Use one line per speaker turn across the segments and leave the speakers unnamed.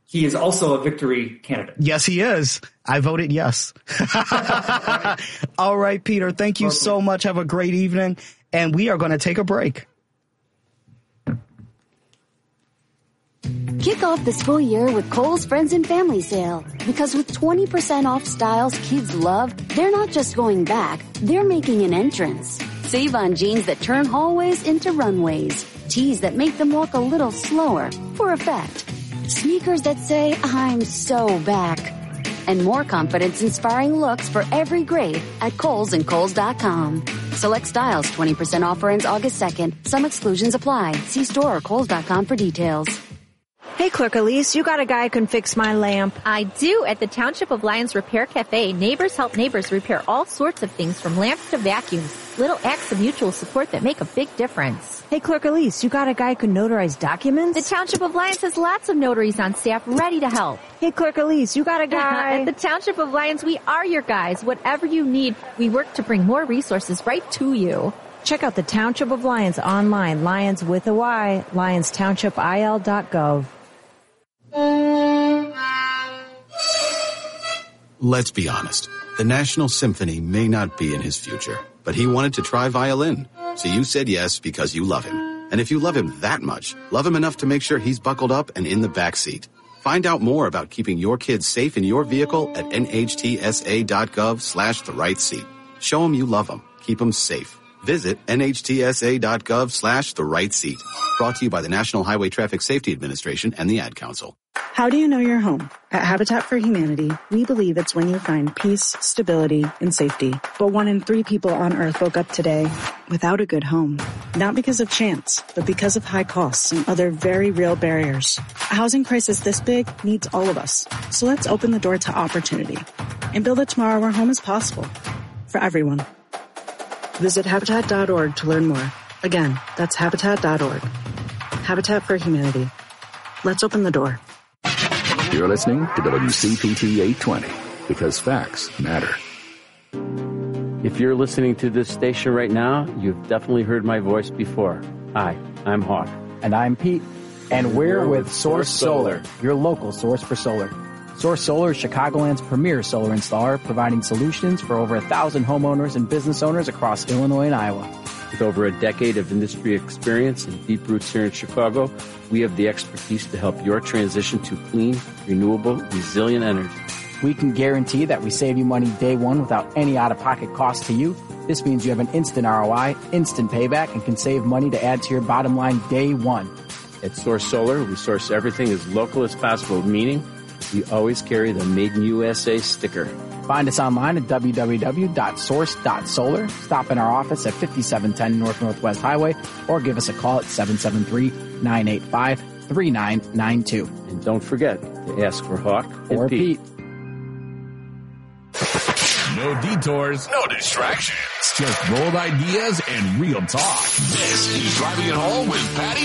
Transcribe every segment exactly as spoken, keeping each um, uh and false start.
he is also a victory candidate.
Yes, he is. I voted yes. All right, Peter, thank you so much. Have a great evening. And we are going to take a break.
Kick off the school year with Kohl's Friends and Family Sale. Because with twenty percent off styles kids love, they're not just going back, they're making an entrance. Save on jeans that turn hallways into runways. Tees that make them walk a little slower, for effect. Sneakers that say, I'm so back. And more confidence-inspiring looks for every grade at Kohl's and Kohl's dot com. Select styles, twenty percent offer ends August second. Some exclusions apply. See store or Kohl's dot com for details.
Hey, Clerk Elise, you got a guy who can fix my lamp.
I do. At the Township of Lyons Repair Cafe, neighbors help neighbors repair all sorts of things from lamps to vacuums. Little acts of mutual support that make a big difference.
Hey, Clerk Elise, you got a guy who can notarize documents?
The Township of Lyons has lots of notaries on staff ready to help.
Hey, Clerk Elise, you got a guy?
At the Township of Lyons, we are your guys. Whatever you need, we work to bring more resources right to you.
Check out the Township of Lyons online, Lyons with a Y, lyons township I L dot gov.
Let's be honest. The National Symphony may not be in his future, but he wanted to try violin. So you said yes because you love him. And if you love him that much, love him enough to make sure he's buckled up and in the back seat. Find out more about keeping your kids safe in your vehicle at N H T S A dot gov slash the right seat. Show him you love him. Keep him safe. Visit N H T S A dot gov slash the right seat. Brought to you by the National Highway Traffic Safety Administration and the Ad Council.
How do you know you're home? At Habitat for Humanity, we believe it's when you find peace, stability, and safety. But one in three people on Earth woke up today without a good home. Not because of chance, but because of high costs and other very real barriers. A housing crisis this big needs all of us. So let's open the door to opportunity and build a tomorrow where home is possible for everyone. Visit Habitat dot org to learn more. Again, that's Habitat dot org. Habitat for Humanity. Let's open the door.
You're listening to W C P T eight twenty, because facts matter.
If you're listening to this station right now, you've definitely heard my voice before. Hi, I'm Hawk.
And I'm Pete. And we're with Source Solar, your local source for solar. Source Solar is Chicagoland's premier solar installer, providing solutions for over a thousand homeowners and business owners across Illinois and Iowa.
With over a decade of industry experience and deep roots here in Chicago, we have the expertise to help your transition to clean, renewable, resilient energy.
We can guarantee that we save you money day one without any out-of-pocket cost to you. This means you have an instant R O I, instant payback, and can save money to add to your bottom line day one.
At Source Solar, we source everything as local as possible, meaning we always carry the Made in U S A sticker.
Find us online at w w w dot source dot solar. Stop in our office at fifty-seven ten North Northwest Highway or give us a call at seven seven three, nine eight five, three nine nine two.
And don't forget to ask for Hawk
or
Pete.
Pete.
No detours, no distractions, just bold ideas and real talk. This is Driving It Home with Patty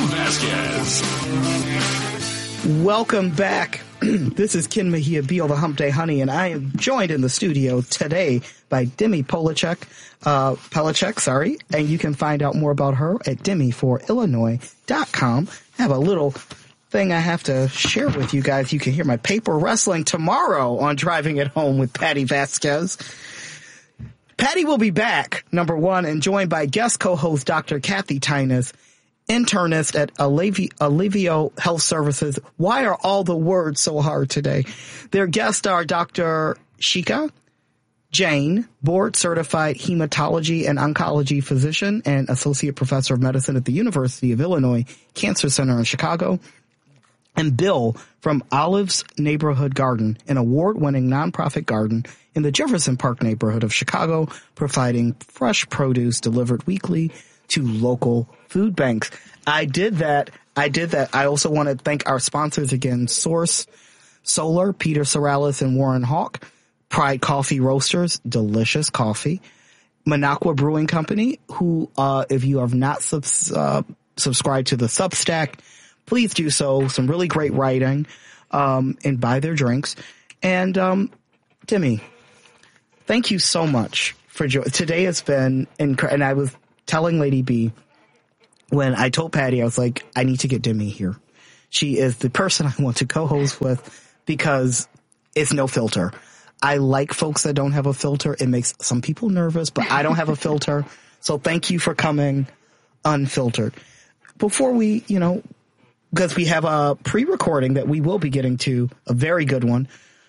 Vasquez.
Welcome back. This is Ken Mejia Beal, the Hump Day Honey, and I am joined in the studio today by Demi Polachek, uh, Polachek, sorry, and you can find out more about her at demi for illinois dot com. I have a little thing I have to share with you guys. You can hear my paper wrestling tomorrow on Driving It Home with Patty Vasquez. Patty will be back, number one, and joined by guest co-host Doctor Kathy Tynas, internist at Alivio, Alivio Health Services. Why are all the words so hard today? Their guests are Doctor Shika Jain, board-certified hematology and oncology physician and associate professor of medicine at the University of Illinois Cancer Center in Chicago, and Bill from Olive's Neighborhood Garden, an award-winning nonprofit garden in the Jefferson Park neighborhood of Chicago, providing fresh produce delivered weekly to local food banks. I did that. I did that. I also want to thank our sponsors again, Source Solar, Peter Sorrellis and Warren Hawk, Pride Coffee Roasters, delicious coffee, Minocqua Brewing Company, who, uh, if you have not subs- uh, subscribed to the Substack, please do so. Some really great writing, um, and buy their drinks. And, um, Timmy, thank you so much for jo- today has been incredible. And I was telling Lady B when I told Patty, I was like, I need to get Demi here. She is the person I want to co-host with because it's no filter. I like folks that don't have a filter. It makes some people nervous, but I don't have a filter. So thank you for coming unfiltered. Before we, you know, because we have a pre-recording that we will be getting to, a very good one.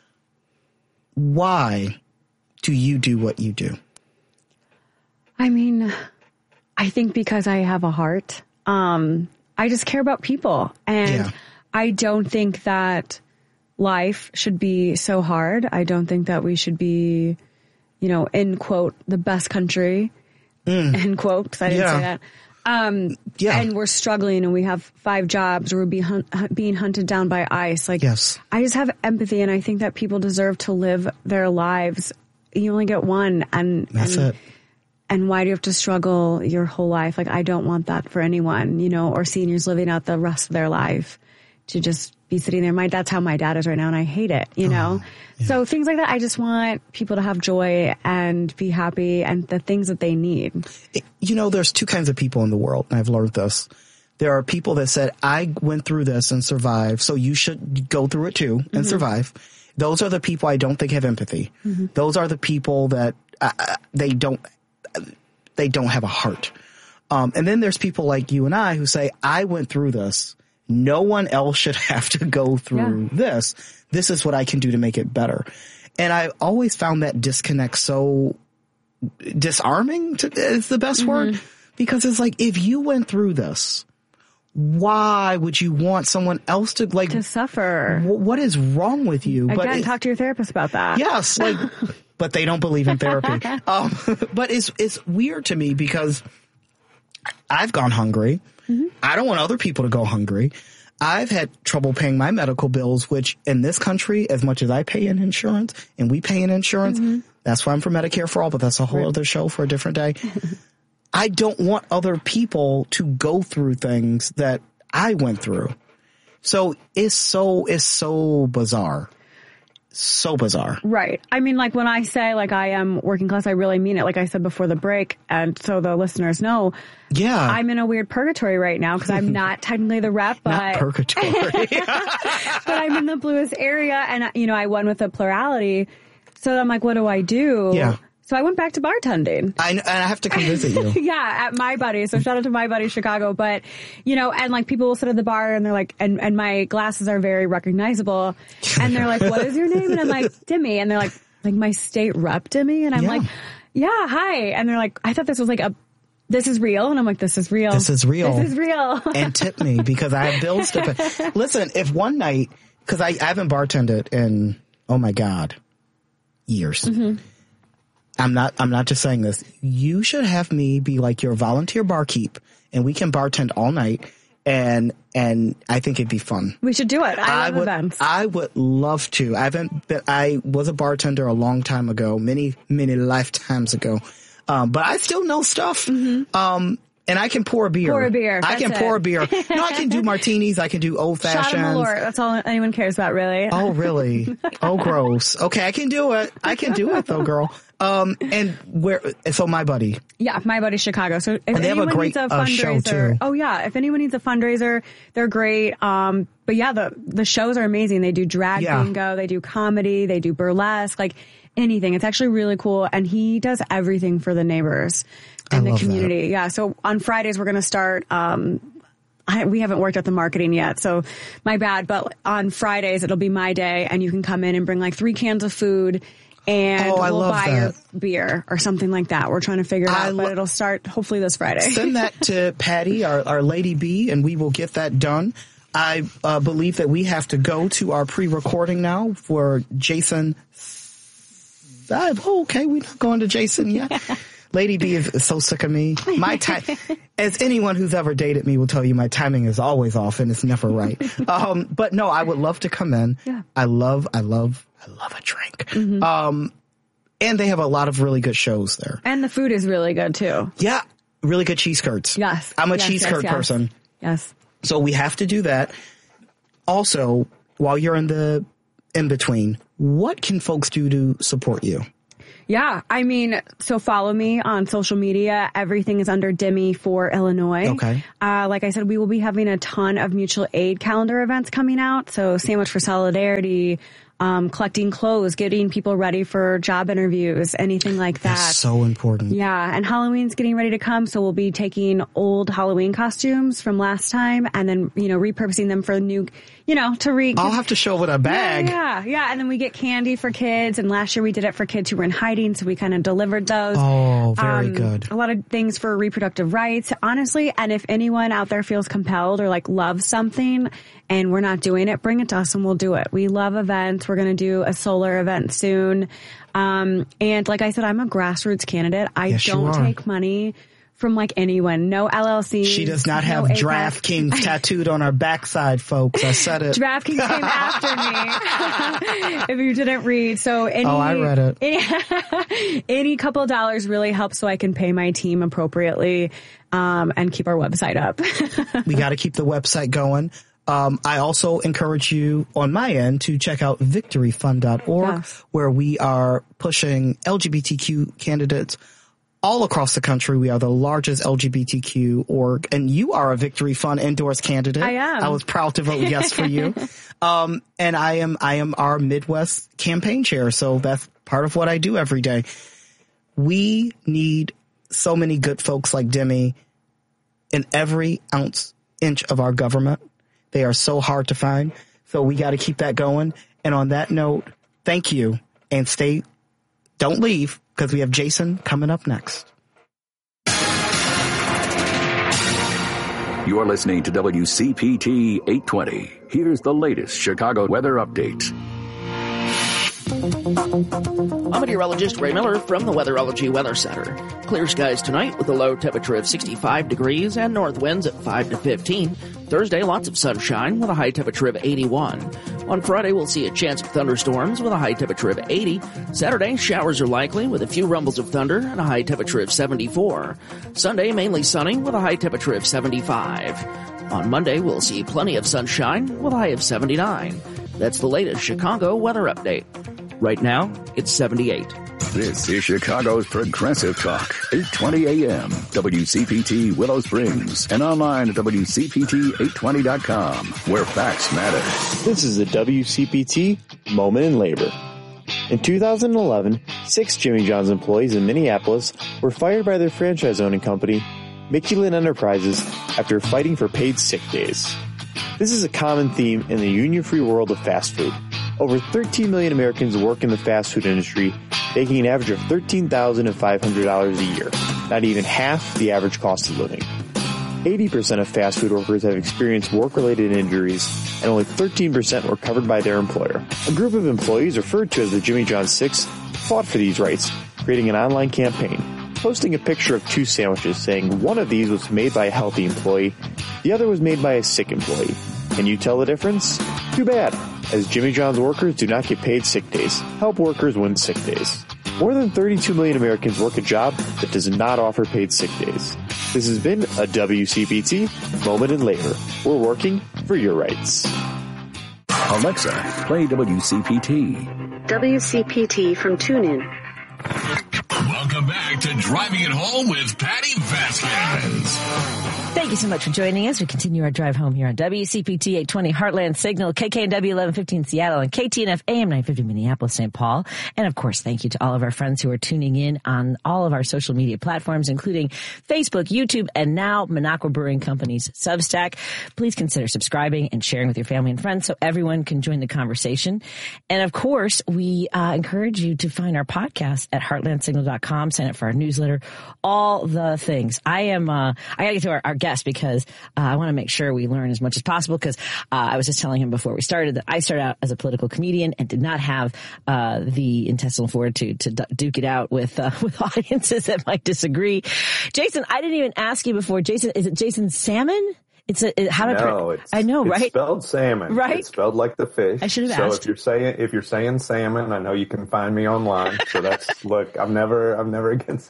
Why do you do what you do?
I mean, I think because I have a heart. Um, I just care about people. And yeah. I don't think that life should be so hard. I don't think that we should be, you know, in quote, the best country, mm. end quote, because I didn't yeah. say that. Um, yeah. And we're struggling and we have five jobs or we're being, hun- being hunted down by ICE. Like,
yes.
I just have empathy and I think that people deserve to live their lives. You only get one. And
that's
and,
it.
And why do you have to struggle your whole life? Like, I don't want that for anyone, you know, or seniors living out the rest of their life to just be sitting there. My that's how my dad is right now, and I hate it, you know?
Oh, yeah.
So things like that, I just want people to have joy and be happy and the things that they need.
You know, there's two kinds of people in the world, and I've learned this. There are people that said, I went through this and survived, so you should go through it too and mm-hmm. survive. Those are the people I don't think have empathy. Mm-hmm. Those are the people that uh, they don't they don't have a heart. Um, and then there's people like you and I who say, I went through this. No one else should have to go through yeah. this. This is what I can do to make it better. And I always found that disconnect so disarming to, is the best mm-hmm. word, because it's like, if you went through this, why would you want someone else to like
to suffer?
W- what is wrong with you?
Again,
but it,
talk to your therapist about that.
Yes. Like, but they don't believe in therapy. um, but it's, it's weird to me because I've gone hungry. Mm-hmm. I don't want other people to go hungry. I've had trouble paying my medical bills, which in this country, as much as I pay in insurance and we pay in insurance, mm-hmm. that's why I'm for Medicare for All, but that's a whole right. other show for a different day. I don't want other people to go through things that I went through. So it's so, it's so bizarre. So bizarre.
Right. I mean, like when I say like I am working class, I really mean it. Like I said before the break. And so the listeners know.
Yeah.
I'm in a weird purgatory right now because I'm not technically the rep, but.
Not purgatory.
But I'm in the bluest area and, you know, I won with a plurality. So I'm like, what do I do?
Yeah.
So I went back to bartending.
I, and I have to come visit you.
Yeah, at My Buddy. So shout out to My Buddy Chicago. But, you know, and like people will sit at the bar and they're like, and, and my glasses are very recognizable. And they're like, what is your name? And I'm like, Dimmy. And they're like, like my state rep Dimmy? And I'm yeah. like, yeah, hi. And they're like, I thought this was like a, this is real. And I'm like, this is real.
This is real.
This is real.
And tip me because I have bills to pay. Listen, if one night, because I, I haven't bartended in, oh my God, years. Mm-hmm. I'm not, I'm not just saying this. You should have me be like your volunteer barkeep and we can bartend all night and, and I think it'd be fun.
We should do it. I, I love
would,
events.
I would love to. I haven't been, I was a bartender a long time ago, many, many lifetimes ago. Um, but I still know stuff. Mm-hmm. Um, and I can pour a beer.
Pour a beer.
I can
it.
pour a beer. No, I can do martinis. I can do old fashions.
Shot of Malort. That's all anyone cares about, really.
Oh, really? Oh, gross. Okay, I can do it. I can do it, though, girl. Um, and where? So My Buddy.
Yeah, My Buddy Chicago. So if
and they
anyone
have a great
needs a
uh, show
fundraiser,
too.
oh yeah, if anyone needs a fundraiser, they're great. Um, but yeah, the the shows are amazing. They do drag
yeah.
bingo, they do comedy, they do burlesque, like anything. It's actually really cool, and he does everything for the neighbors in
I
the community.
That.
Yeah. So on Fridays we're going to start. Um, I, we haven't worked out the marketing yet, so my bad. But on Fridays it'll be my day, and you can come in and bring like three cans of food. And
oh,
we'll buy
that.
your beer or something like that. We're trying to figure it
I
out,
lo-
but it'll start hopefully this Friday.
Send that to Patty, our, our Lady B, and we will get that done. I uh, believe that we have to go to our pre-recording now for Jason. Oh, okay, we're not going to Jason yet. Lady B is, is so sick of me. My time, as anyone who's ever dated me will tell you, my timing is always off and it's never right. Um, but no, I would love to come in.
Yeah.
I love, I love, I love a drink.
Mm-hmm.
Um, and they have a lot of really good shows there.
And the food is really good too.
Yeah. Really good cheese curds.
Yes.
I'm a
yes,
cheese
yes,
curd
yes.
person.
Yes.
So we have to do that. Also, while you're in the in between, what can folks do to support you?
Yeah, I mean, so follow me on social media. Everything is under Demi for Illinois.
Okay.
Uh, like I said, we will be having a ton of mutual aid calendar events coming out. So Sandwich for Solidarity, um, collecting clothes, getting people ready for job interviews, anything like that.
That's so important.
Yeah, and Halloween's getting ready to come, so we'll be taking old Halloween costumes from last time and then, you know, repurposing them for new, you know, to re-
I'll have to show with a bag.
Yeah, yeah, yeah, and then we get candy for kids, and last year we did it for kids who were in hiding, so we kind of delivered those.
Oh, very
um,
good.
A lot of things for reproductive rights, honestly, and if anyone out there feels compelled or like loves something and we're not doing it, bring it to us and we'll do it. We love events. We're going to do a solar event soon. Um, and like I said, I'm a grassroots candidate. I
yes,
don't take money from like anyone. No L L C.
She does not have
no
DraftKings tattooed on her backside, folks. I said it.
DraftKings came after me. If you didn't read. So any,
oh, I read it.
Any, any couple of dollars really helps so I can pay my team appropriately, um, and keep our website up.
We got to keep the website going. Um, I also encourage you on my end to check out victory fund dot org, yes. where we are pushing L G B T Q candidates all across the country. We are the largest L G B T Q org, and you are a Victory Fund endorsed candidate.
I am.
I was proud to vote yes for you. Um, and I am, I am our Midwest campaign chair. So that's part of what I do every day. We need so many good folks like Demi in every ounce, inch of our government. They are so hard to find. So we got to keep that going. And on that note, thank you and stay, don't leave because we have Jason coming up next.
You're listening to W C P T eight twenty. Here's the latest Chicago weather update.
I'm meteorologist Ray Miller from the Weatherology Weather Center. Clear skies tonight with a low temperature of sixty-five degrees and north winds at five to fifteen. Thursday, lots of sunshine with a high temperature of eighty-one. On Friday, we'll see a chance of thunderstorms with a high temperature of eighty. Saturday, showers are likely with a few rumbles of thunder and a high temperature of seventy-four. Sunday, mainly sunny with a high temperature of seventy-five. On Monday, we'll see plenty of sunshine with a high of seventy-nine. That's the latest Chicago weather update. Right now, it's seventy-eight.
This is Chicago's Progressive Talk, eight twenty A M, W C P T Willow Springs, and online at W C P T eight twenty dot com, where facts matter.
This is the W C P T Moment in Labor. In two thousand eleven, six Jimmy John's employees in Minneapolis were fired by their franchise-owning company, Miculin Enterprises, after fighting for paid sick days. This is a common theme in the union-free world of fast food. Over thirteen million Americans work in the fast food industry, making an average of thirteen thousand five hundred dollars a year, not even half the average cost of living. eighty percent of fast food workers have experienced work-related injuries, and only thirteen percent were covered by their employer. A group of employees referred to as the Jimmy John's Six fought for these rights, creating an online campaign, posting a picture of two sandwiches saying one of these was made by a healthy employee, the other was made by a sick employee. Can you tell the difference? Too bad, as Jimmy John's workers do not get paid sick days. Help workers win sick days. More than thirty-two million Americans work a job that does not offer paid sick days. This has been a W C P T Moment in Labor. We're working for your rights.
Alexa, play W C P T.
W C P T from TuneIn.
Welcome back to Driving It Home with Patty Vasquez.
Thank you so much for joining us. We continue our drive home here on W C P T eight twenty Heartland Signal, K K N W eleven fifteen Seattle, and K T N F A M nine fifty Minneapolis, Saint Paul. And of course, thank you to all of our friends who are tuning in on all of our social media platforms, including Facebook, YouTube, and now Minocqua Brewing Company's Substack. Please consider subscribing and sharing with your family and friends so everyone can join the conversation. And of course, we uh, encourage you to find our podcast at heartland signal dot com, sign up for our newsletter, all the things. I am, uh, I gotta get to our, our guest because uh, I want to make sure we learn as much as possible because uh, I was just telling him before we started that I started out as a political comedian and did not have uh, the intestinal fortitude to d- duke it out with uh, with audiences that might disagree. Jason, I didn't even ask you before. Jason, is it Jason Salmon? It's a, it, how to
no, it's,
I know,
it's
right?
spelled salmon.
Right?
It's spelled like the fish.
I should have
so
asked.
So if you're saying, if you're saying salmon, I know you can find me online. So that's, look, I'm never, I'm never against that.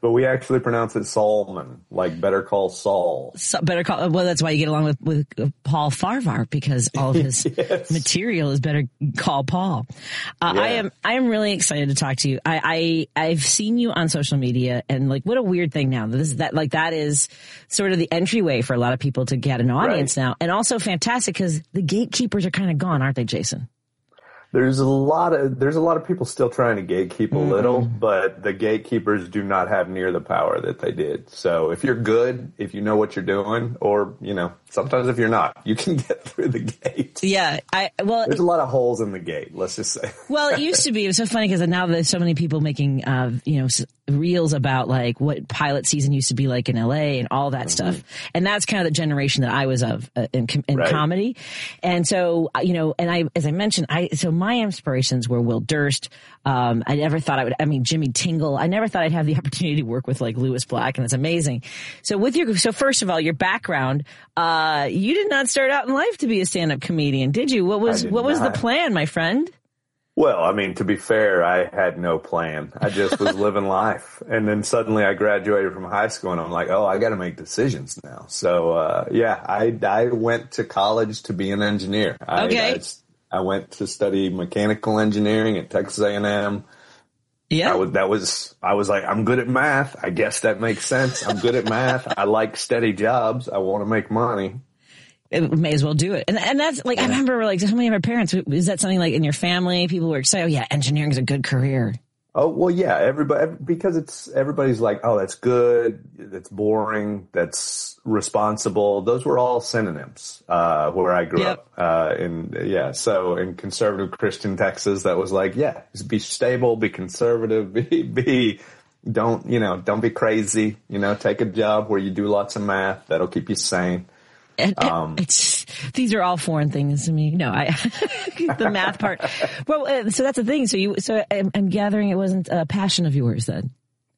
But we actually pronounce it Solomon, like Better Call Saul.
So better call. Well, that's why you get along with, with Paul Farvar, because all of his yes. material is Better Call Paul. Uh, yeah. I am, I am really excited to talk to you. I, I, I've seen you on social media, and like, what a weird thing now. This is that, like, that is sort of the entryway for a lot of people to get an audience right. now. And also fantastic because the gatekeepers are kind of gone, aren't they, Jason?
There's a lot of there's a lot of people still trying to gatekeep a mm-hmm. little, but the gatekeepers do not have near the power that they did. So if you're good, if you know what you're doing, or, you know, sometimes if you're not, you can get through the gate.
Yeah. I well,
there's a lot of holes in the gate, let's just say.
Well, it used to be. It was so funny because now there's so many people making, uh, you know, reels about like what pilot season used to be like in L A and all that mm-hmm. stuff. And that's kind of the generation that I was of uh, in, in right. comedy. And so, you know, and I, as I mentioned, I, so my inspirations were Will Durst. Um, I never thought I would, I mean, Jimmy Tingle. I never thought I'd have the opportunity to work with like Lewis Black, and it's amazing. So with your, so first of all, your background, uh, you did not start out in life to be a stand-up comedian, did you? What was, what was not. the plan, my friend?
Well, I mean, to be fair, I had no plan. I just was living life. And then suddenly I graduated from high school and I'm like, oh, I got to make decisions now. So, uh, yeah, I, I went to college to be an engineer.
Okay.
I, I, I went to study mechanical engineering at Texas A and M.
Yeah.
I was, that was, I was like, I'm good at math. I guess that makes sense. I'm good at math. I like steady jobs. I want to make money.
It may as well do it. And and that's like, I remember like so many of our parents, is that something like in your family? People were excited, oh yeah, engineering is a good career.
Oh, well, yeah, everybody, because it's, everybody's like, oh, that's good. That's boring. That's responsible. Those were all synonyms, uh, where I grew yep. up. Uh, in, yeah. So in conservative Christian Texas, that was like, yeah, just be stable, be conservative, be, be, don't, you know, don't be crazy, you know, take a job where you do lots of math. That'll keep you sane.
And, um, it's, these are all foreign things to me. No, I, the math part. Well, uh, so that's the thing. So you, so I'm, I'm gathering it wasn't a passion of yours then.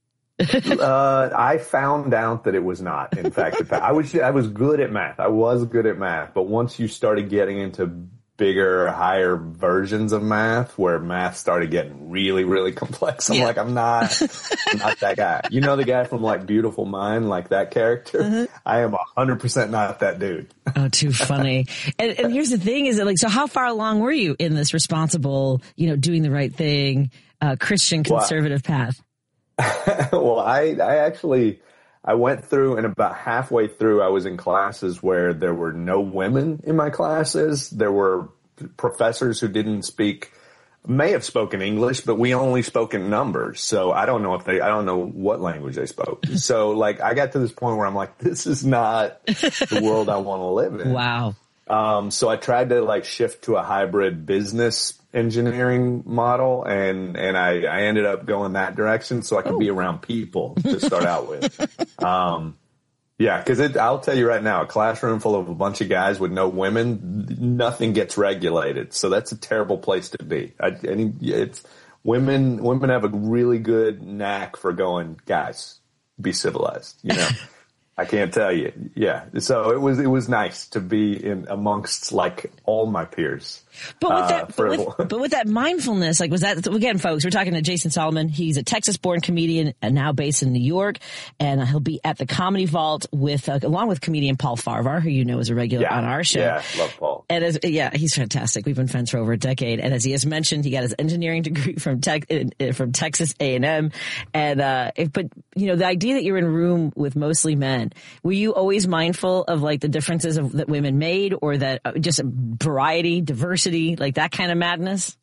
uh, I found out that it was not. In fact, I was, I was good at math. I was good at math. But once you started getting into bigger, higher versions of math, where math started getting really, really complex, I'm yeah. like, I'm not, I'm not that guy. You know, the guy from like Beautiful Mind, like that character. Uh-huh. I am a hundred percent not that dude.
Oh, too funny. and, and here's the thing: is that like, so how far along were you in this responsible, you know, doing the right thing, uh, Christian conservative well,
path? well, I, I actually. I went through, and about halfway through, I was in classes where there were no women in my classes. There were professors who didn't speak, may have spoken English, but we only spoke in numbers. So I don't know if they, I don't know what language they spoke. So like, I got to this point where I'm like, this is not the world I want to live in.
Wow.
Um, so I tried to like shift to a hybrid business engineering model, and, and I, I ended up going that direction so I could oh. be around people to start out with. Um, yeah, cause it, I'll tell you right now, a classroom full of a bunch of guys with no women, nothing gets regulated. So that's a terrible place to be. I, and it's women, women have a really good knack for going, guys, be civilized, you know? I can't tell you. Yeah. So it was, it was nice to be in amongst like all my peers.
But with that, uh, but, with, but with that mindfulness, like was that, again, folks, we're talking to Jason Solomon. He's a Texas born comedian and now based in New York. And he'll be at the Comedy Vault with, uh, along with comedian Paul Farvar, who you know is a regular
yeah,
on our show.
Yeah. Love Paul.
And as, yeah, he's fantastic. We've been friends for over a decade. And as he has mentioned, he got his engineering degree from tech, from Texas A and M. And, uh, if, but you know, the idea that you're in a room with mostly men, were you always mindful of like the differences of, that women made, or that uh, just variety, diversity, like that kind of madness?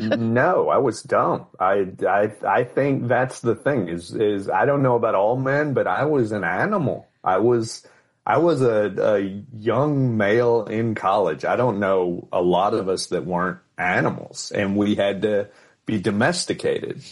No, I was dumb. I, I, I think that's the thing is, is I don't know about all men, but I was an animal. I was, I was a, a young male in college. I don't know a lot of us that weren't animals, and we had to be domesticated,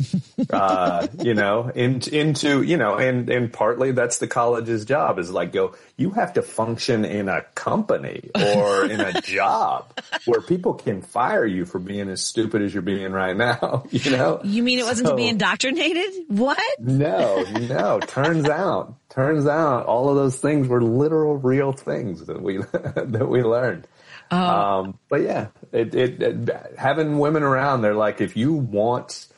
uh, you know, in, into, you know, and, and partly that's the college's job is like, go, you have to function in a company or in a job where people can fire you for being as stupid as you're being right now, you know?
You mean it wasn't so, to be indoctrinated? What?
No, no. Turns out, turns out all of those things were literal real things that we, that we learned.
Oh.
Um, but yeah, it, it, it, having women around, they're like, if you want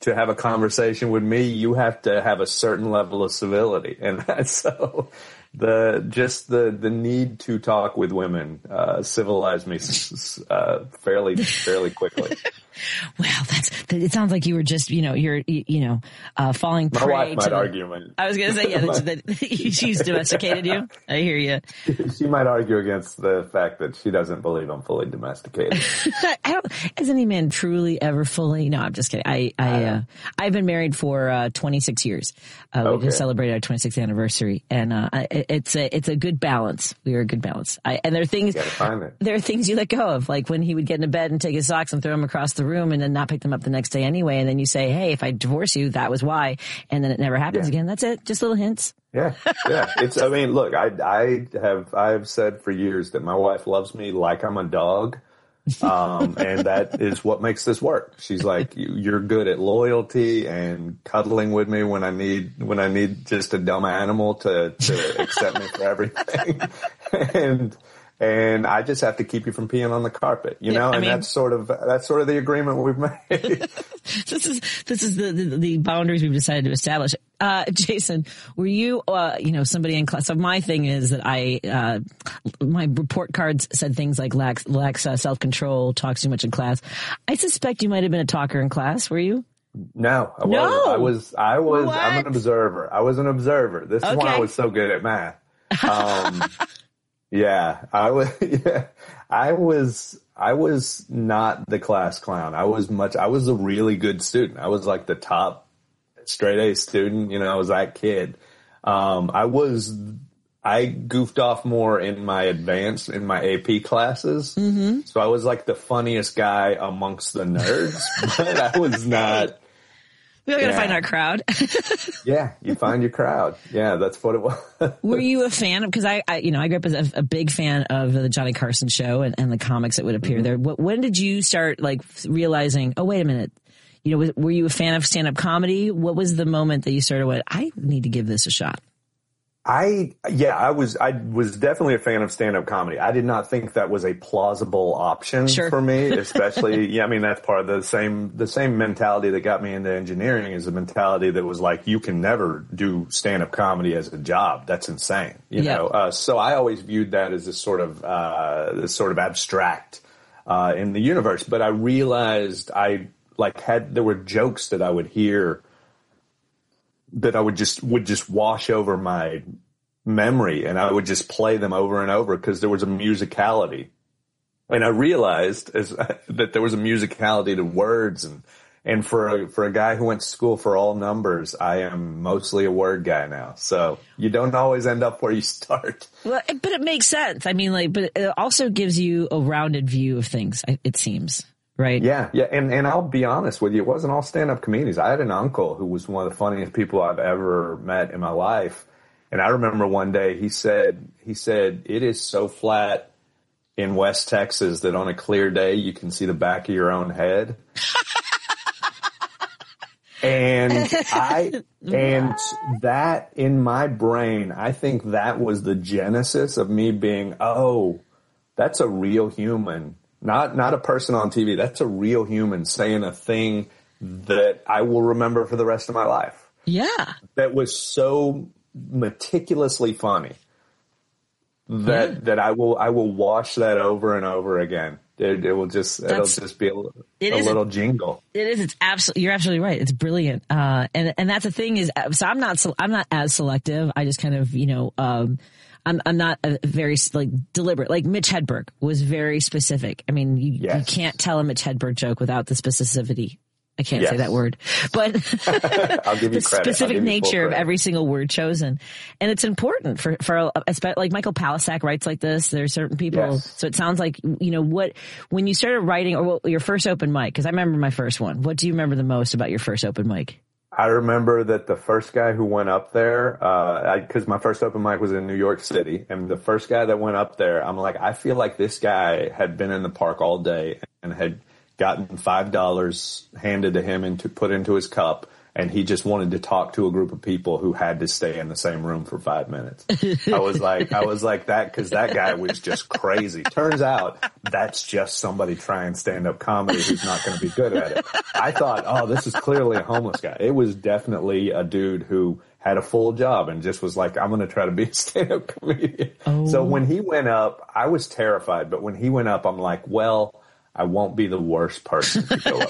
to have a conversation with me, you have to have a certain level of civility. And so the just the the need to talk with women uh, civilized me uh, fairly fairly quickly.
Well, that's it. Sounds like you were just, you know, you're, you, you know, uh, falling
My
prey
wife
to
might
the,
argue. Man.
I was going to say, yeah, that, that she's domesticated you. I hear you.
She might argue against the fact that she doesn't believe I'm fully domesticated.
I don't, has any man truly ever fully? No, I'm just kidding. I, I, uh, I've been married for uh, twenty-six years. Uh, okay. We just celebrated our twenty-sixth anniversary, and uh, it, it's a, it's a good balance. We are a good balance. I, and there are things, there are things you let go of, like when he would get into bed and take his socks and throw them across the room, and then not pick them up the next day anyway. And then you say, hey, if I divorce you, that was why. And then it never happens yeah. again. That's it. Just little hints.
Yeah. Yeah. It's, I mean, look, I, I have, I have said for years that my wife loves me like I'm a dog. Um, and that is what makes this work. She's like, you're good at loyalty and cuddling with me when I need, when I need just a dumb animal to, to accept me for everything. and, And I just have to keep you from peeing on the carpet, you know, yeah, and mean, that's sort of that's sort of the agreement we've made.
this is this is the, the the boundaries we've decided to establish. Uh, Jason, were you, uh, you know, somebody in class? So my thing is that I, uh, my report cards said things like lacks, lacks uh, self-control, talks too much in class. I suspect you might have been a talker in class. Were you?
No, I
no.
wasn't. I was. I was.
What?
I'm an observer. I was an observer. This is
okay.
why I was so good at math. Um, Yeah, I was. Yeah, I was. I was not the class clown. I was much. I was a really good student. I was like the top straight A student. You know, I was that kid. Um, I was. I goofed off more in my advanced, in my A P classes.
Mm-hmm.
So I was like the funniest guy amongst the nerds, but I was not.
We got to
yeah.
find our crowd.
Yeah, you find your crowd. Yeah, that's what it was.
Were you a fan of, because I, I, you know, I grew up as a, a big fan of the Johnny Carson show and, and the comics that would appear mm-hmm. there. What, when did you start like realizing, oh, wait a minute, you know, was, were you a fan of stand-up comedy? What was the moment that you started with, I need to give this a shot?
I, yeah, I was, I was definitely a fan of stand-up comedy. I did not think that was a plausible option
sure.
for me, especially, yeah, I mean, that's part of the same, the same mentality that got me into engineering is the mentality that was like, you can never do stand-up comedy as a job. That's insane. You
yeah.
know, uh, so I always viewed that as this sort of, uh, this sort of abstract, uh, in the universe. But I realized I like had, there were jokes that I would hear that I would just would just wash over my memory, and I would just play them over and over because there was a musicality, and I realized as, that there was a musicality to words, and and for a, for a guy who went to school for all numbers, I am mostly a word guy now. So you don't always end up where you start.
Well, but it makes sense. I mean, like, but it also gives you a rounded view of things. It seems. Right.
Yeah. Yeah. And, and I'll be honest with you. It wasn't all stand-up comedians. I had an uncle who was one of the funniest people I've ever met in my life. And I remember one day he said, he said, it is so flat in West Texas that on a clear day, you can see the back of your own head. And I, and that in my brain, I think that was the genesis of me being, oh, that's a real human. Not not a person on T V. That's a real human saying a thing that I will remember for the rest of my life.
Yeah.
That was so meticulously funny that yeah. that I will I will watch that over and over again. It, it will just That's, it'll just be a, a little jingle.
It is. It's absolutely. You're absolutely right. It's brilliant. Uh, and and that's the thing is. So I'm not. I'm not as selective. I just kind of you know. Um, I'm, I'm not a very like deliberate. Like Mitch Hedberg was very specific. I mean, you, yes. you can't tell a Mitch Hedberg joke without the specificity. I can't yes. say that word, but
I'll give you
the
credit.
specific
you
nature of every single word chosen. And it's important for, for, like Michael Palasak writes like this. There are certain people.
Yes.
So it sounds like, you know, what, when you started writing or what, your first open mic, cause I remember my first one. What do you remember the most about your first open mic?
I remember that the first guy who went up there, uh, because my first open mic was in New York City, and the first guy that went up there, I'm like, I feel like this guy had been in the park all day and had gotten five dollars handed to him and to put into his cup and he just wanted to talk to a group of people who had to stay in the same room for five minutes. I was like, I was like that because that guy was just crazy. Turns out that's just somebody trying stand-up comedy who's not going to be good at it. I thought, oh, this is clearly a homeless guy. It was definitely a dude who had a full job and just was like, I'm going to try to be a stand-up comedian. Oh. So when he went up, I was terrified. But when he went up, I'm like, well, I won't be the worst person to go up.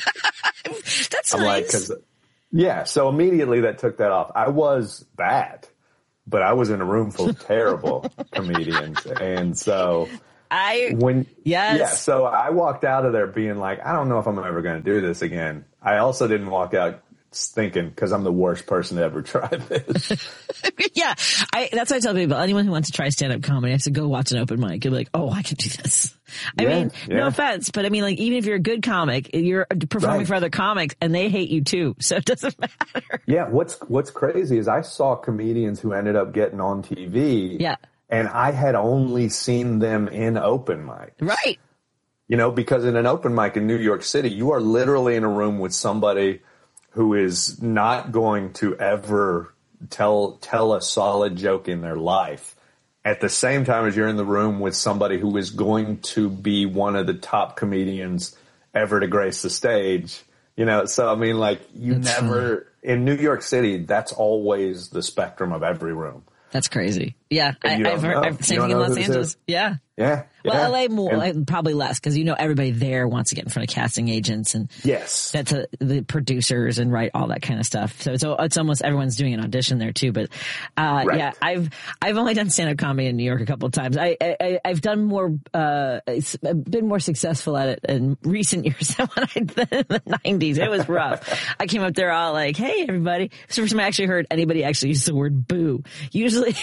That's
I'm
nice.
Like, 'cause, yeah, so immediately that took that off. I was bad, but I was in a room full of terrible comedians. And so
I,
when,
yes.
yeah, so I walked out of there being like, I don't know if I'm ever going to do this again. I also didn't walk out thinking, because I'm the worst person to ever try this.
yeah, I, that's what I tell people. Anyone who wants to try stand-up comedy has to go watch an open mic. You're like, oh, I can do this. I yeah, mean, yeah. no offense, but I mean, like, even if you're a good comic, you're performing right. for other comics, and they hate you too, so it doesn't matter.
Yeah, what's what's crazy is I saw comedians who ended up getting on T V,
yeah,
and I had only seen them in open mic.
Right.
You know, because in an open mic in New York City, you are literally in a room with somebody who is not going to ever tell tell a solid joke in their life, at the same time as you're in the room with somebody who is going to be one of the top comedians ever to grace the stage. You know, so I mean, like, you that's never, funny. In New York City, that's always the spectrum of every room.
That's crazy. Yeah, I, I've heard, I've, same thing in Los Angeles. Yeah.
Yeah.
Well,
yeah.
L A more,
and,
probably less, because you know everybody there wants to get in front of casting agents and
yes,
that's a, the producers and write all that kind of stuff. So it's it's almost everyone's doing an audition there too. But uh, right. yeah, I've I've only done stand up comedy in New York a couple of times. I, I I've done more, uh, been more successful at it in recent years than when I did in the nineties. It was rough. I came up there all like, "Hey, everybody!" It's the first time I actually heard anybody actually use the word "boo." Usually,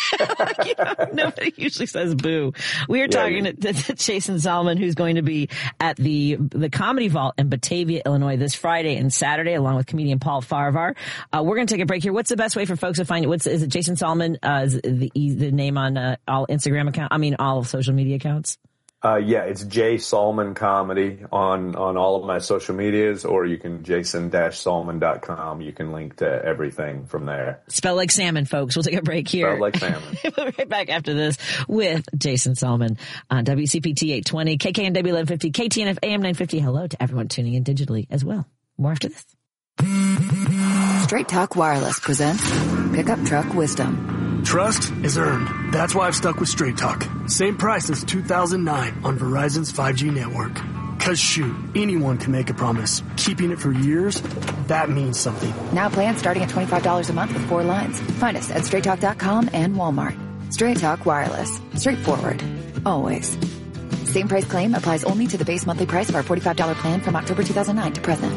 you know, nobody usually says "boo." We were talking yeah, to, to Jason Solomon, who's going to be at the the Comedy Vault in Batavia, Illinois, this Friday and Saturday, along with comedian Paul Farvar. Uh, we're going to take a break here. What's the best way for folks to find you? What's is it? Jason Solomon uh, is the the name on uh, all Instagram account? I mean, all social media accounts.
Uh, yeah, it's J Solomon Comedy on, on all of my social medias, or you can jason dash solomon dot com. You can link to everything from there.
Spell like salmon, folks. We'll take a break here.
Spell like salmon.
We'll be right back after this with Jason Solomon on W C P T eight twenty, K K N W eleven fifty, K T N F A M nine fifty. Hello to everyone tuning in digitally as well. More after this.
Straight Talk Wireless presents Pickup Truck Wisdom.
Trust is earned. That's why I've stuck with Straight Talk. Same price since two thousand nine on Verizon's five G network. Cause shoot, anyone can make a promise. Keeping it for years, that means something.
Now plans starting at twenty-five dollars a month with four lines. Find us at straight talk dot com and Walmart. Straight Talk Wireless. Straightforward. Always. Same price claim applies only to the base monthly price of our forty-five dollars plan from October two thousand nine to present.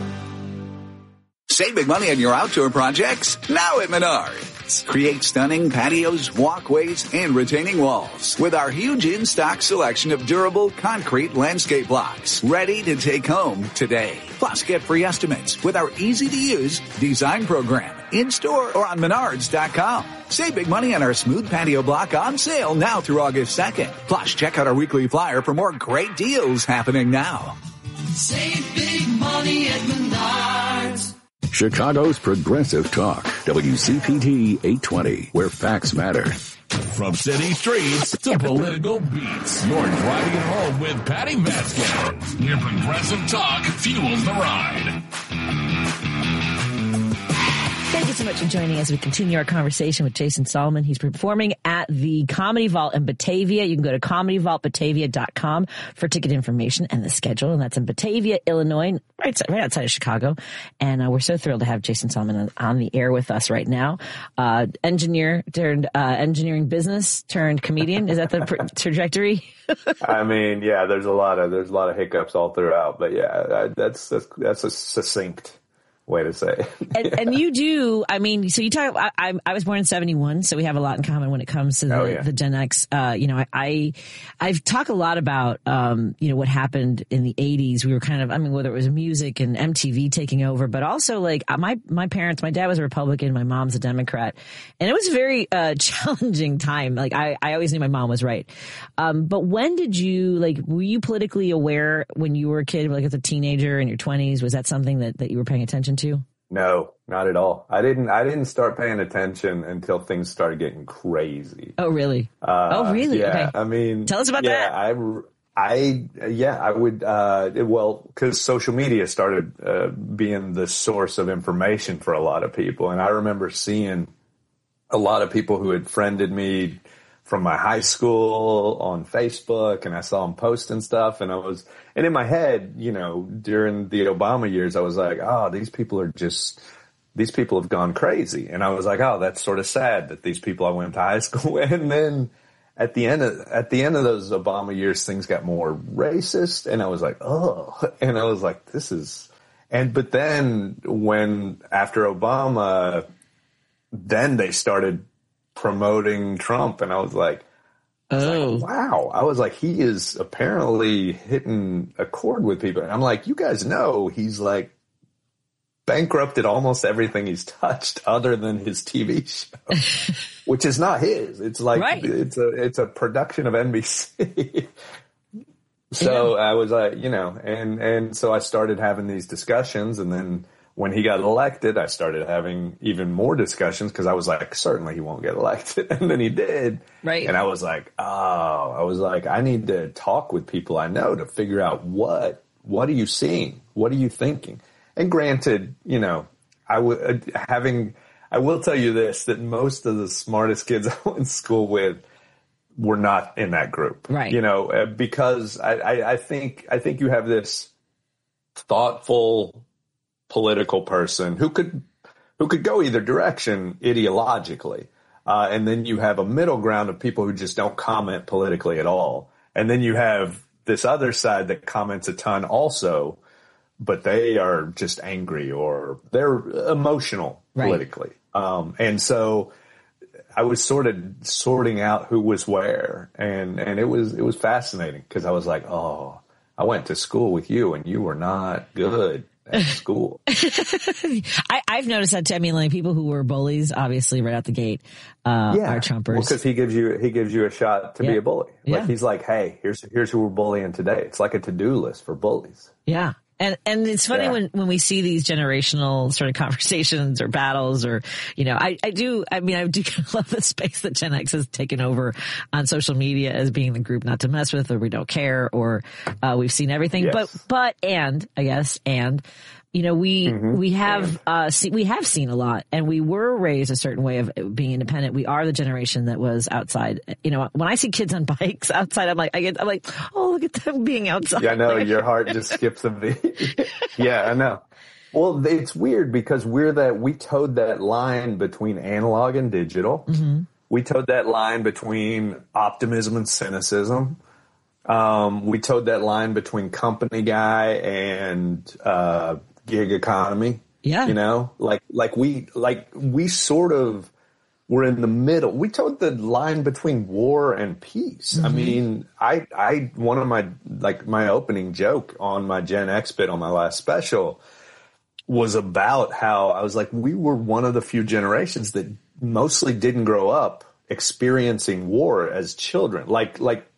Save big money on your outdoor projects now at Menards. Create stunning patios, walkways, and retaining walls with our huge in-stock selection of durable concrete landscape blocks ready to take home today. Plus, get free estimates with our easy-to-use design program in-store or on menards dot com. Save big money on our smooth patio block on sale now through August second. Plus, check out our weekly flyer for more great deals happening now.
Save big money at Menards.
Chicago's Progressive Talk, W C P T eight twenty, where facts matter.
From city streets to political beats, you're driving it home with Patty Vasquez. Your Progressive Talk fuels the ride.
Thank you so much for joining us as we continue our conversation with Jason Solomon. He's performing at the Comedy Vault in Batavia. You can go to comedy vault batavia dot com for ticket information and the schedule. And that's in Batavia, Illinois, right, right outside of Chicago. And uh, we're so thrilled to have Jason Solomon on, on the air with us right now. Uh, engineer turned uh, engineering business turned comedian. Is that the pr- trajectory?
I mean, yeah, there's a lot of there's a lot of hiccups all throughout, but yeah, that's that's that's a succinct way to say.
and, and you do, I mean, so you talk, I, I, I was born in seventy-one, so we have a lot in common when it comes to the, oh, yeah. the Gen X. Uh, you know, I, I, I've talked a lot about, um, you know, what happened in the eighties. We were kind of, I mean, whether it was music and M T V taking over, but also like my, my parents, my dad was a Republican, my mom's a Democrat, and it was a very, uh, challenging time. Like I, I always knew my mom was right. Um, but when did you, like, were you politically aware when you were a kid, like as a teenager in your twenties? Was that something that, that you were paying attention to?
No, not at all. I didn't. I didn't start paying attention until things started getting crazy.
Oh, really?
Uh,
oh, really?
Yeah.
Okay.
I mean,
tell us about
yeah,
that.
I, I, yeah, I would. Uh, it, well, because social media started uh, being the source of information for a lot of people, and I remember seeing a lot of people who had friended me from my high school on Facebook, and I saw them posting stuff, and I was, and in my head, you know, during the Obama years, I was like, oh, these people are just, these people have gone crazy. And I was like, oh, that's sort of sad that these people I went to high school with. And then at the end of, at the end of those Obama years, things got more racist, and I was like, oh, and I was like, this is, and, but then when, after Obama, then they started promoting Trump, and I was like, I was
oh
like, wow. I was like, he is apparently hitting a chord with people. And I'm like, you guys know he's like bankrupted almost everything he's touched other than his T V show, which is not his. It's like, right. it's a, it's a production of N B C. So yeah. I was like, you know, and, and so I started having these discussions, and then when he got elected, I started having even more discussions because I was like, certainly he won't get elected. And then he did.
Right.
And I was like, oh, I was like, I need to talk with people I know to figure out what, what are you seeing? What are you thinking? And granted, you know, I would, having, I will tell you this, that most of the smartest kids I went to school with were not in that group.
Right.
You know, because I, I, I think, I think you have this thoughtful political person who could who could go either direction ideologically, uh, and then you have a middle ground of people who just don't comment politically at all, and then you have this other side that comments a ton also, but they are just angry or they're emotional politically. Right. Um, and so I was sort of sorting out who was where, and and it was it was fascinating because I was like, oh, I went to school with you and you were not good at school.
I, I've noticed that too. I mean, like people who were bullies, obviously right out the gate, uh,
yeah.
are Trumpers.
Well, because he gives you he gives you a shot to
yeah.
be a bully. Like
yeah.
he's like, hey, here's here's who we're bullying today. It's like a to do list for bullies.
Yeah. And and it's funny yeah. when, when we see these generational sort of conversations or battles or, you know, I, I do, I mean, I do kind of love the space that Gen X has taken over on social media as being the group not to mess with, or we don't care, or uh, we've seen everything. Yes. But, but, and, I guess, and, you know, we, mm-hmm. we have, uh, see, we have seen a lot, and we were raised a certain way of being independent. We are the generation that was outside. You know, when I see kids on bikes outside, I'm like, I get, I'm like, oh, look at them being outside.
Yeah, I know, your heart just skips a beat. Yeah, I know. Well, it's weird because we're that, we towed that line between analog and digital.
Mm-hmm.
We towed that line between optimism and cynicism. Um, we towed that line between company guy and, uh, gig economy.
Yeah.
You know, like, like we, like we sort of were in the middle. We towed the line between war and peace. Mm-hmm. I mean, I, I, one of my, like my opening joke on my Gen X bit on my last special was about how I was like, we were one of the few generations that mostly didn't grow up experiencing war as children. Like, like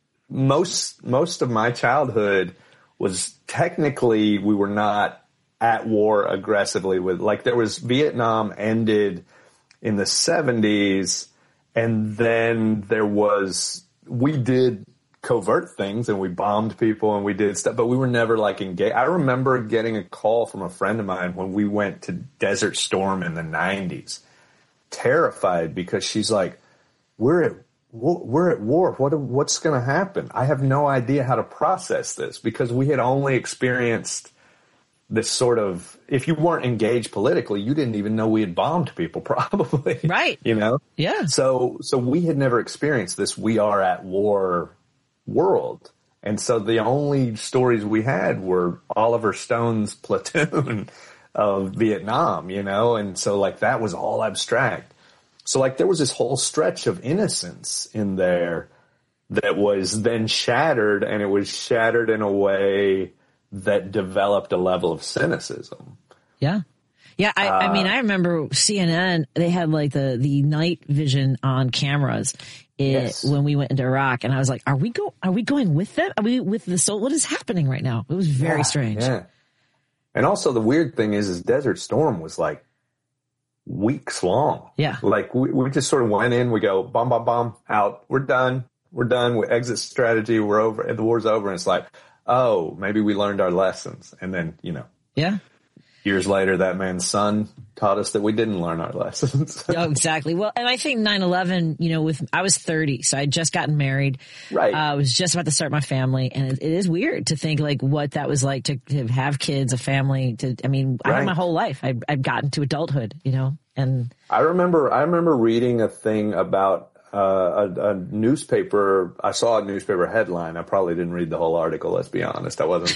most, most of my childhood was technically, we were not at war aggressively with, like there was Vietnam ended in the seventies, and then there was, we did covert things and we bombed people and we did stuff, but we were never like engaged. I remember getting a call from a friend of mine when we went to Desert Storm in the nineties, terrified because she's like, we're at we're at war. What, what's going to happen? I have no idea how to process this because we had only experienced this sort of, if you weren't engaged politically, you didn't even know we had bombed people probably.
Right.
You know?
Yeah.
So, so we had never experienced this we are at war world. And so the only stories we had were Oliver Stone's platoon of Vietnam, you know? And so like that was all abstract. So like there was this whole stretch of innocence in there that was then shattered, and it was shattered in a way that developed a level of cynicism.
Yeah. Yeah. I, uh, I mean, I remember C N N, they had like the, the night vision on cameras it, yes. when we went into Iraq. And I was like, are we go, are we going with them? Are we with the soul? What is happening right now? It was very
yeah,
strange.
Yeah. And also the weird thing is, is Desert Storm was like weeks long.
Yeah.
Like we, we just sort of went in, we go, bomb, bomb, bomb, out. We're done. We're done with exit strategy. We're over. And the war's over. And it's like, oh, maybe we learned our lessons. And then, you know.
Yeah.
Years later, that man's son taught us that we didn't learn our lessons.
Oh, exactly. Well, and I think nine eleven, you know, with, I was thirty, so I had just gotten married.
Right.
Uh, I was just about to start my family. And it, it is weird to think like what that was like to, to have kids, a family, to, I mean, I
Right.
had my whole life. I, I've gotten to adulthood, you know, and
I remember, I remember reading a thing about uh, a, a newspaper. I saw a newspaper headline. I probably didn't read the whole article. Let's be honest. I wasn't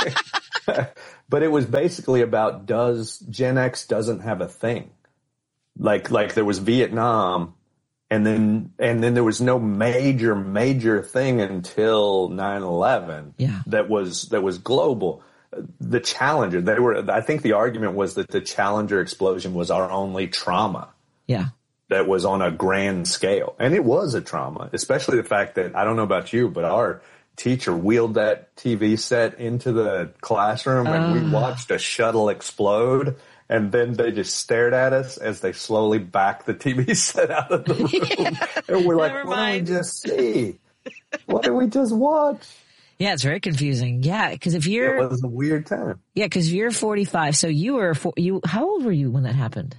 that But it was basically about does Gen X doesn't have a thing. Like, like there was Vietnam and then, and then there was no major, major thing until nine eleven.
Yeah.
That was, that was global. The Challenger, they were, I think the argument was that the Challenger explosion was our only trauma.
Yeah.
That was on a grand scale. And it was a trauma, especially the fact that, I don't know about you, but our teacher wheeled that T V set into the classroom and uh. we watched a shuttle explode, and then they just stared at us as they slowly backed the T V set out of the room. Yeah. And we're like, what did we just see? What did we just watch?
Yeah, it's very confusing. Yeah, because if you're...
It was a weird time.
Yeah, because you're forty-five, so you were... you. How old were you when that happened?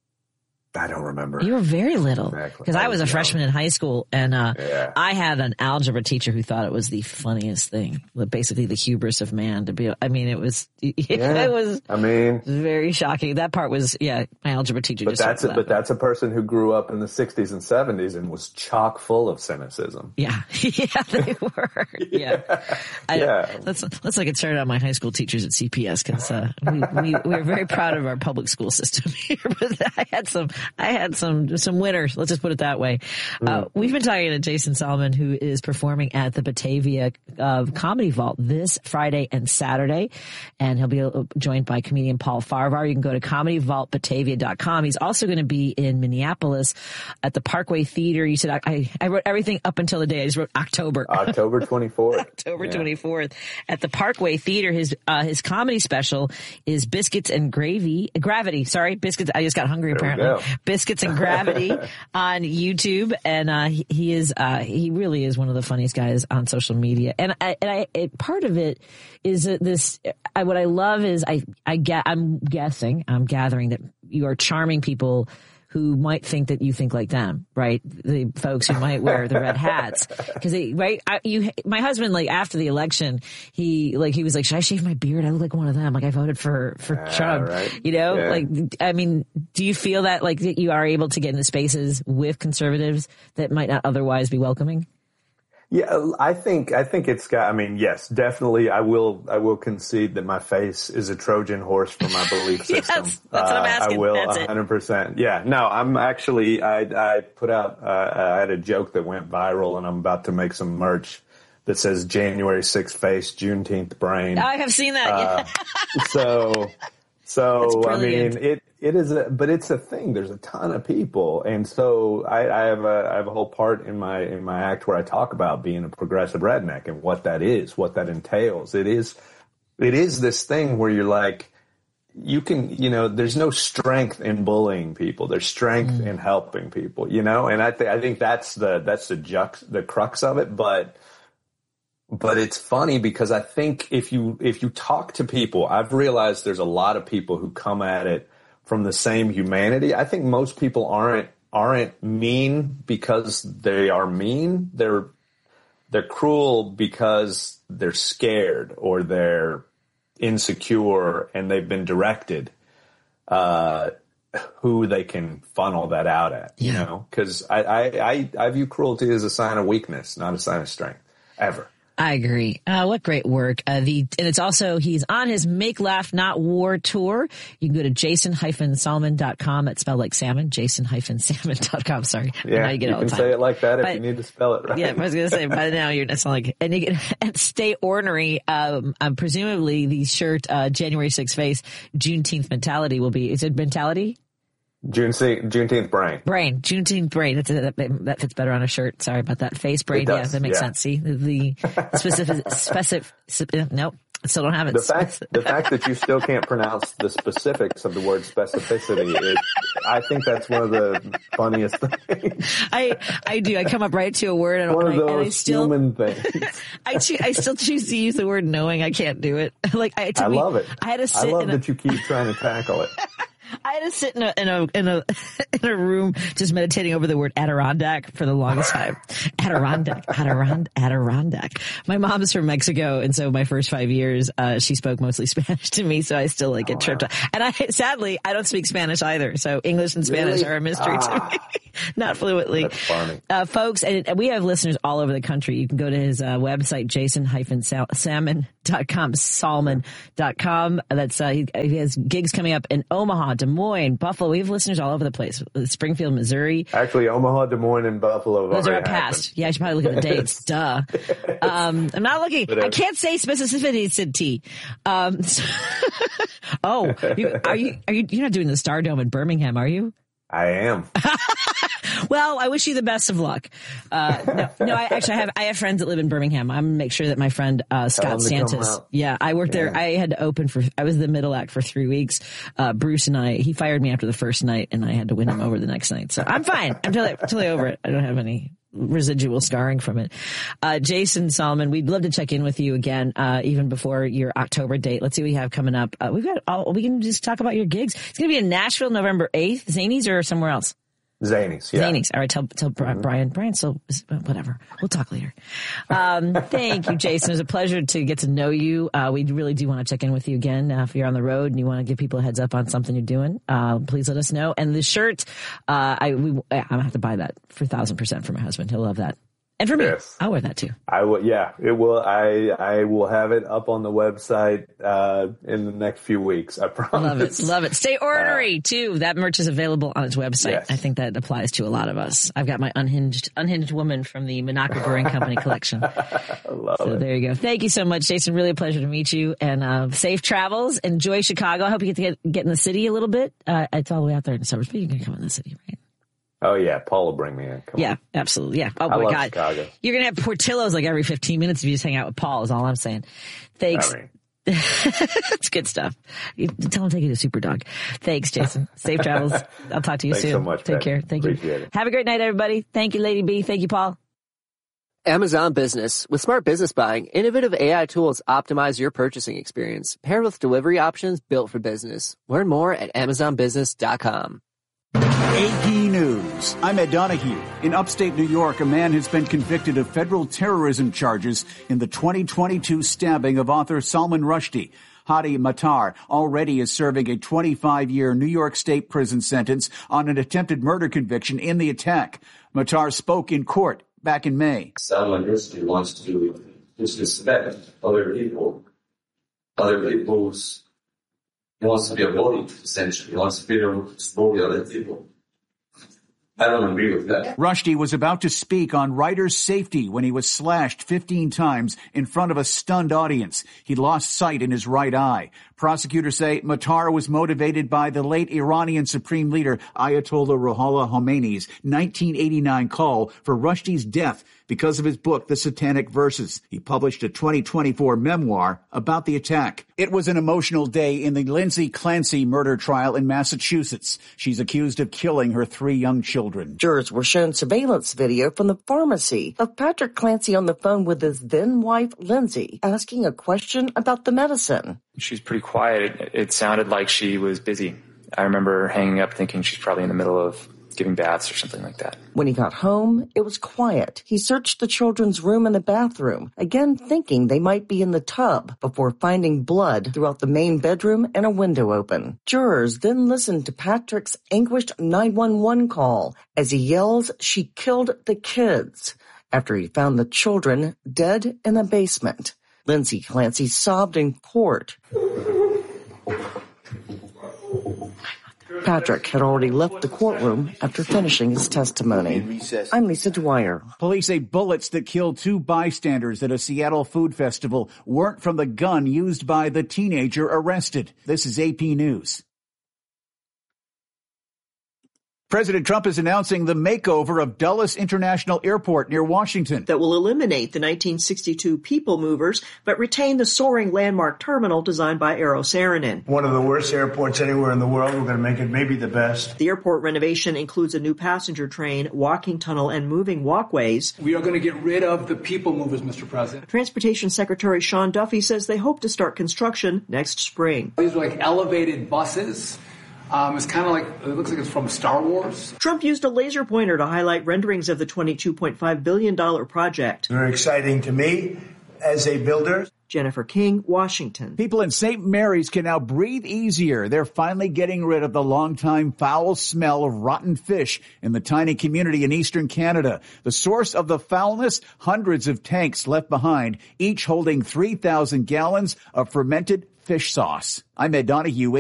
I don't remember.
You were very little. Because exactly. I was a freshman in high school, and uh,
yeah.
I had an algebra teacher who thought it was the funniest thing, basically the hubris of man to be. I mean, it was.
Yeah.
It was.
I mean,
very shocking. That part was. Yeah, my algebra teacher.
But
just
that's a,
that.
but that's a person who grew up in the sixties and seventies and was chock full of cynicism.
Yeah, yeah, they were. Yeah,
yeah.
I,
yeah.
Let's let's not get started on my high school teachers at C P S because uh, we, we we are very proud of our public school system here. But I had some. I had some. Some winners. Let's just put it that way. Mm. Uh, we've been talking to Jason Solomon, who is performing at the Batavia uh, Comedy Vault this Friday and Saturday, and he'll be joined by comedian Paul Farvar. You can go to comedy vault batavia dot com. He's also going to be in Minneapolis at the Parkway Theater. You said I, I wrote everything up until the day. I just wrote October.
October twenty-fourth.
October twenty-fourth at the Parkway Theater. His uh, his comedy special is Biscuits and Gravy. Gravity. Sorry, biscuits. I just got hungry.
There
apparently, Biscuits and Gravity. On YouTube, and uh, he, he is uh, he really is one of the funniest guys on social media. And I, and I it, part of it is that this. I, what I love is I I get I'm guessing I'm gathering that you are charming people who might think that you think like them, right? The folks who might wear the red hats. Cause they, right? I, you, my husband, like after the election, he, like, he was like, should I shave my beard? I look like one of them. Like I voted for, for
uh,
Trump,
right.
you know,
yeah.
like, I mean, do you feel that like that you are able to get into spaces with conservatives that might not otherwise be welcoming?
Yeah, I think I think it's got. I mean, yes, definitely. I will. I will concede that my face is a Trojan horse for my belief system.
Yes, that's what I'm asking.
Uh, I will,
that's
one hundred percent. Yeah. No, I'm actually. I I put out. Uh, I had a joke that went viral, and I'm about to make some merch that says January sixth face, Juneteenth brain.
I have seen that.
Uh, so, so I mean, it. It is, a, but it's a thing. There's a ton of people, and so I, I have a I have a whole part in my in my act where I talk about being a progressive redneck and what that is, what that entails. It is, it is this thing where you're like, you can, you know, there's no strength in bullying people. There's strength mm. in helping people, you know, and I think I think that's the that's the jux, the crux of it. But but it's funny because I think if you if you talk to people, I've realized there's a lot of people who come at it from the same humanity. I think most people aren't aren't mean because they are mean. They're they're cruel because they're scared or they're insecure and they've been directed uh, who they can funnel that out at.
Yeah.
You know, because I, I I I view cruelty as a sign of weakness, not a sign of strength, ever.
I agree. Uh, what great work. Uh, the, and it's also, he's on his Make Laugh Not War tour. You can go to jason dash solomon dot com. It's spelled like salmon, jason dash salmon dot com. Sorry.
Yeah,
you, get
you
all
can
the time.
say it like that if
but,
you need to spell it right.
Yeah, I was going to say, by now you're, it's not like, and you get, and Stay Ornery, um, um, presumably the shirt, uh, January sixth face, Juneteenth mentality will be, is it mentality?
June Juneteenth brain. Brain.
Juneteenth brain. That's, that, that fits better on a shirt. Sorry about that. Face brain. Yeah, that makes
yeah.
sense. See, the, the specific, specific, nope. Still don't have it.
The fact, the fact that you still can't pronounce the specifics of the word specificity, is, I think that's one of the funniest things.
I I do. I come up right to a word and,
one
and,
of
I,
those
and I still
human things.
I cho- I still choose to use the word knowing. I can't do it. Like I,
I
me,
love it.
I had to sit
I love
in a,
that you keep trying to tackle it.
I had to sit in a in a in a in a room just meditating over the word Adirondack for the longest time. Adirondack, Adirondack, Adirondack. My mom's from Mexico, and so my first five years, uh, she spoke mostly Spanish to me, so I still like get oh, tripped wow. up. And I sadly I don't speak Spanish either, so English and Spanish
really?
are a mystery ah. to me. Not fluently.
That's funny.
Uh, folks, and, and we have listeners all over the country. You can go to his uh, website, jason dash salmon dot com, salmon dot com. That's, uh, he, he has gigs coming up in Omaha, Des Moines, Buffalo. We have listeners all over the place. Springfield, Missouri.
Actually, Omaha, Des Moines, and Buffalo.
Those are past. Yeah, I should probably look at the dates. Duh. Um, I'm not looking. I can't say specificity. Um, so oh, you, are you, are you, you're not doing the Star Dome in Birmingham, are you?
I am.
Well, I wish you the best of luck. Uh, no, no, I actually have, I have friends that live in Birmingham. I'm gonna make sure that my friend, uh, Scott Santos. Yeah, I worked yeah. there. I had to open for, I was the middle act for three weeks. Uh, Bruce and I, he fired me after the first night and I had to win him over the next night. So I'm fine. I'm totally, totally over it. I don't have any residual scarring from it. Uh, Jason Salmon, we'd love to check in with you again, uh, even before your October date. Let's see what we have coming up. Uh, we've got all, we can just talk about your gigs. It's going to be in Nashville, November eighth, Zanies or somewhere else?
Zanies, yeah.
Zanies. All right, tell, tell Brian, Brian, Brian still, whatever. We'll talk later. Um, thank you, Jason. It was a pleasure to get to know you. Uh, we really do want to check in with you again. Uh, if you're on the road and you want to give people a heads up on something you're doing, uh, please let us know. And the shirt, uh, I, we, I'm going to have to buy that for a thousand percent for my husband. He'll love that. And for me, yes. I'll wear that too.
I will. Yeah, it will. I I will have it up on the website uh, in the next few weeks. I promise.
Love it. Love it. Stay ornery uh, too. That merch is available on its website. Yes. I think that applies to a lot of us. I've got my unhinged unhinged woman from the Monaco Brewing Company collection.
Love
so
it.
There you go. Thank you so much, Jason. Really a pleasure to meet you. And uh, safe travels. Enjoy Chicago. I hope you get to get, get in the city a little bit. Uh, it's all the way out there in the suburbs, but you can come in the city, right?
Oh, yeah. Paul will bring me in. Come
yeah,
on.
absolutely. Yeah. Oh,
I
my
love
God.
Chicago.
You're going to have Portillo's like every fifteen minutes if you just hang out with Paul is all I'm saying. Thanks.
I mean.
It's good stuff. You, tell him to take you to Superdog. Thanks, Jason. Safe travels. I'll talk to you
Thanks
soon.
so much,
Take
Pat.
care. Thank
Appreciate
you.
It.
Have a great night, everybody. Thank you, Lady B. Thank you, Paul.
Amazon Business. With smart business buying, innovative A I tools optimize your purchasing experience, paired with delivery options built for business. Learn more at amazon business dot com.
A P News. I'm Ed Donahue. In upstate New York, a man has been convicted of federal terrorism charges in the twenty twenty-two stabbing of author Salman Rushdie. Hadi Matar already is serving a twenty-five year New York State prison sentence on an attempted murder conviction in the attack. Matar spoke in court back in May.
Salman Rushdie wants to disrespect other people, other people's. He wants to be a bully, essentially. He wants to be able to bully other people. I don't agree with that.
Rushdie was about to speak on writer's safety when he was slashed fifteen times in front of a stunned audience. He lost sight in his right eye. Prosecutors say Matar was motivated by the late Iranian Supreme Leader Ayatollah Ruhollah Khomeini's nineteen eighty-nine call for Rushdie's death because of his book, The Satanic Verses. He published a twenty twenty-four memoir about the attack. It was an emotional day in the Lindsay Clancy murder trial in Massachusetts. She's accused of killing her three young children.
Jurors were shown surveillance video from the pharmacy of Patrick Clancy on the phone with his then-wife, Lindsay, asking a question about the medicine.
She was pretty quiet. It, it sounded like she was busy. I remember hanging up thinking she's probably in the middle of giving baths or something like that.
When he got home, it was quiet. He searched the children's room and the bathroom, again thinking they might be in the tub, before finding blood throughout the main bedroom and a window open. Jurors then listened to Patrick's anguished nine one one call as he yells, "She killed the kids," after he found the children dead in the basement. Lindsay Clancy sobbed in court. Patrick had already left the courtroom after finishing his testimony. I'm Lisa Dwyer.
Police say bullets that killed two bystanders at a Seattle food festival weren't from the gun used by the teenager arrested. This is A P News. President Trump is announcing the makeover of Dulles International Airport near Washington.
That will eliminate the nineteen sixty-two people movers, but retain the soaring landmark terminal designed by Eero Saarinen.
One of the worst airports anywhere in the world. We're going to make it maybe the best.
The airport renovation includes a new passenger train, walking tunnel, and moving walkways.
We are going to get rid of the people movers, Mister President.
Transportation Secretary Sean Duffy says they hope to start construction next spring.
These are like elevated buses. Um, it's kind of like, it looks like it's from Star Wars.
Trump used a laser pointer to highlight renderings of the twenty-two point five billion dollars project.
Very exciting to me as a builder.
Jennifer King, Washington.
People in Saint Mary's can now breathe easier. They're finally getting rid of the longtime foul smell of rotten fish in the tiny community in eastern Canada. The source of the foulness, hundreds of tanks left behind, each holding three thousand gallons of fermented fish sauce. I'm Ed Donahue.